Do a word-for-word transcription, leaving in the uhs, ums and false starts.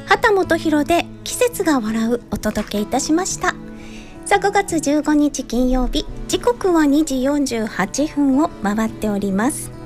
畑本博で季節が笑うお届けいたしました。さあごがつじゅうごにち金曜日、時刻はにじよんじゅうはっぷんを回っております。